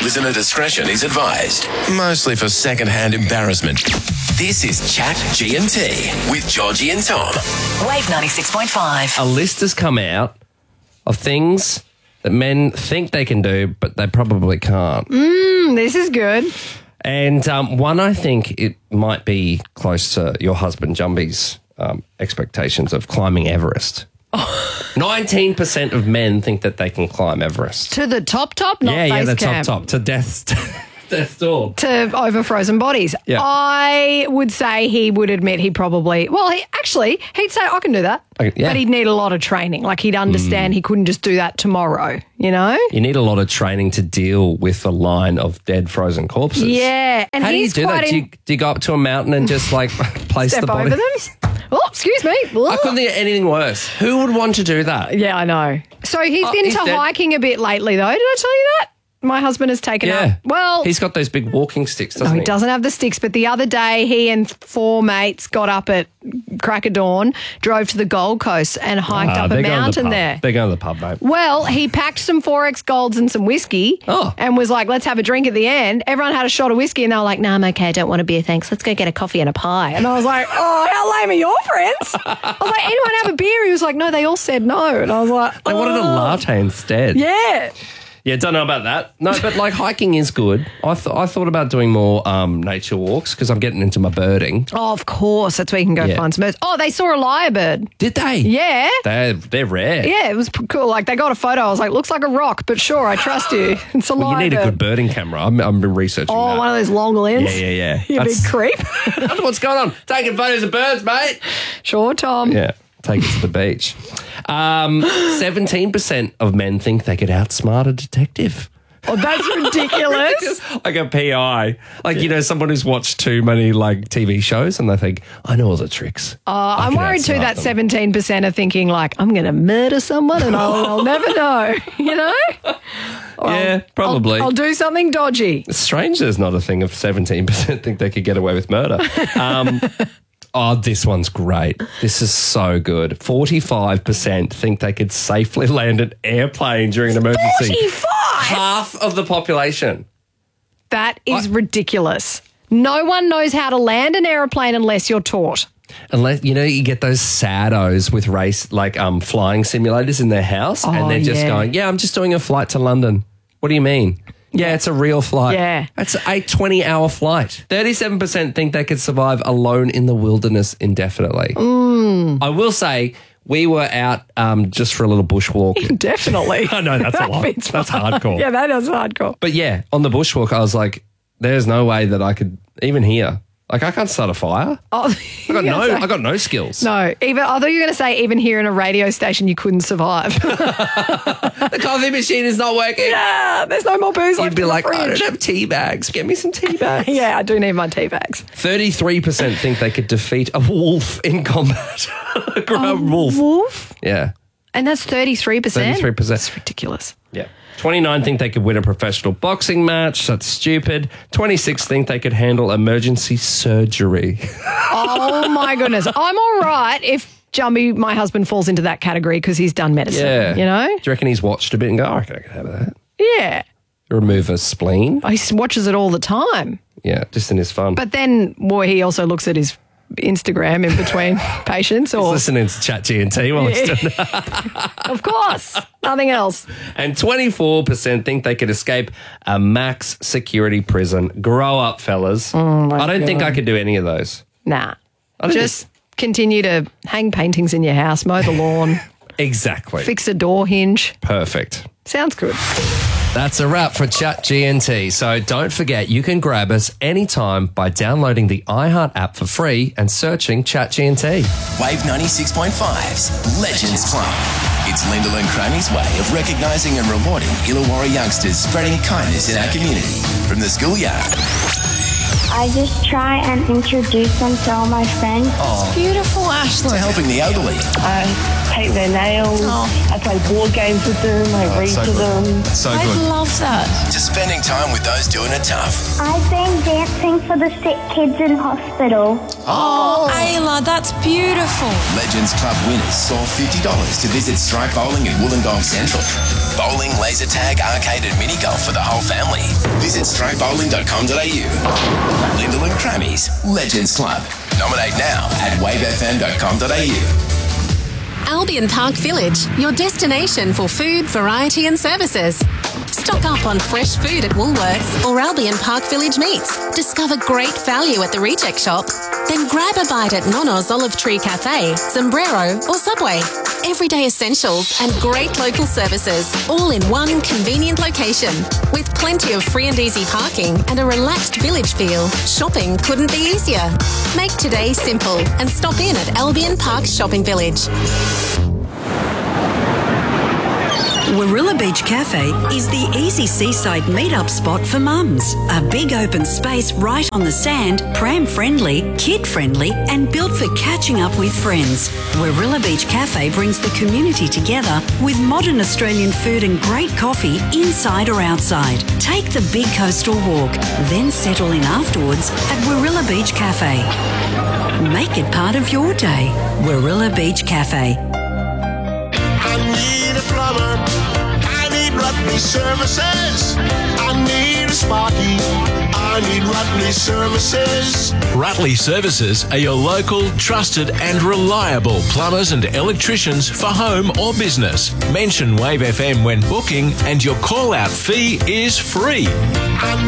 Listener discretion is advised. Mostly for second-hand embarrassment. This is Chat G&T with Georgie and Tom. Wave 96.5. A list has come out of things that men think they can do, but they probably can't. This is good. And one, I think it might be close to your husband Jumbie's expectations of climbing Everest. 19% of men think that they can climb Everest. To the top, not base the camp. top, to death's door. To over frozen bodies. Yeah. I would say he would admit he probably, he'd say, I can do that. Okay, yeah. But he'd need a lot of training. Like, he'd understand he couldn't just do that tomorrow, you know? You need a lot of training to deal with a line of dead frozen corpses. Yeah. And How do you do that? Do you go up to a mountain and just like place step the body? over them? Oh, excuse me. I couldn't think of anything worse. Who would want to do that? Yeah, I know. So he's into he's dead. hiking a bit lately, though. Did I tell you that? My husband has taken up. Well, he's got those big walking sticks, doesn't he doesn't have the sticks, but the other day he and 4 mates got up at crack of dawn, drove to the Gold Coast and hiked up a mountain there. They're going to the pub, mate. Well, he packed some 4X Golds and some whiskey and was like, let's have a drink at the end. Everyone had a shot of whiskey and they were like, no, I'm okay, I don't want a beer, thanks. Let's go get a coffee and a pie. And I was like, oh, how lame are your friends? I was like, anyone have a beer? He was like, no, they all said no. And I was like, They wanted a latte instead. Yeah. Yeah, don't know about that. No, but like hiking is good. I thought about doing more nature walks because I'm getting into my birding. Oh, of course. That's where you can go find some birds. Oh, they saw a lyrebird. Did they? Yeah. They're rare. Yeah, it was cool. Like, they got a photo. I was like, looks like a rock, but sure, I trust you. It's a lyrebird. You need a good birding camera. I've been researching that. Oh, one of those long lens? Yeah. You big creep. That's what's going on. Taking photos of birds, mate. Sure, Tom. Yeah. Take it to the beach. 17% of men think they could outsmart a detective. Oh, that's ridiculous. Like a PI. Like, you know, someone who's watched too many, like, TV shows and they think, I know all the tricks. I'm worried too that 17% are thinking, like, I'm going to murder someone and I'll never know, you know? Yeah, probably. I'll do something dodgy. It's strange there's not a thing of 17% think they could get away with murder. Oh, this one's great. This is so good. 45% think they could safely land an airplane during an emergency. 45? Half of the population. That is ridiculous. No one knows how to land an aeroplane unless you're taught. Unless, you know, you get those saddos with flying simulators in their house and they're just going, I'm just doing a flight to London. What do you mean? Yeah, it's a real flight. Yeah. It's a 20-hour flight. 37% think they could survive alone in the wilderness indefinitely. I will say we were out just for a little bushwalk. Definitely. I know, that's a lot. That's hardcore. Yeah, that is hardcore. But yeah, on the bushwalk, I was like, there's no way that I could, even here. Like, I can't start a fire. Oh, I got no skills. No, although you were going to say even here in a radio station you couldn't survive. The coffee machine is not working. Yeah, there's no more booze. You'd be like, I don't have tea bags. Get me some tea bags. Yeah, I do need my tea bags. 33% think they could defeat a wolf in combat. A wolf. Wolf? Yeah. And that's 33%? 33%. That's ridiculous. Yeah. 29 think they could win a professional boxing match. That's stupid. 26 think they could handle emergency surgery. Oh, my goodness. I'm all right if Jumbie, my husband, falls into that category because he's done medicine, you know? Do you reckon he's watched a bit and go, I reckon I could have that? Yeah. Remove a spleen? He watches it all the time. Yeah, just in his fun. But then, he also looks at his Instagram in between patients. He's listening to Chat G&T while he's doing that. Of course. Nothing else. And 24% think they could escape a max security prison. Grow up, fellas. I don't think I could do any of those. Nah. Just continue to hang paintings in your house, mow the lawn. Exactly. Fix a door hinge. Perfect. Sounds good. That's a wrap for Chat G&T. So don't forget, you can grab us anytime by downloading the iHeart app for free and searching Chat G&T. Wave 96.5's Legends Club. It's Lyndall and Craney's way of recognising and rewarding Illawarra youngsters spreading kindness in our community. From the schoolyard I just try and introduce them to all my friends. to Beautiful, Ashley. helping the elderly. I paint their nails. I play board games with them. I read to them. So I good. love that. To spending time with those doing it tough. I've been dancing for the sick kids in hospital. Oh, Ayla, that's beautiful. Legends Club winners saw $50 to visit Strike Bowling in Wollongong Central. Bowling, laser tag, arcade and mini golf for the whole family. Visit strikebowling.com.au. Lyndall and Crammy's Legends Club. Nominate now at wavefm.com.au. Albion Park Village, your destination for food, variety and services. Stock up on fresh food at Woolworths or Albion Park Village Meats. Discover great value at the Reject Shop. Then grab a bite at Nono's Olive Tree Cafe, Sombrero or Subway. Everyday essentials and great local services, all in one convenient location. With plenty of free and easy parking and a relaxed village feel, shopping couldn't be easier. Make today simple and stop in at Albion Park Shopping Village. Warilla Beach Cafe is the easy seaside meet-up spot for mums. A big open space right on the sand, pram-friendly, kid-friendly and built for catching up with friends. Warilla Beach Cafe brings the community together with modern Australian food and great coffee inside or outside. Take the big coastal walk, then settle in afterwards at Warilla Beach Cafe. Make it part of your day. Warilla Beach Cafe. I need a plumber. I need Rutley Services. I need a Sparky. I need Rutley Services. Rutley Services are your local, trusted and reliable plumbers and electricians for home or business. Mention Wave FM when booking and your call-out fee is free.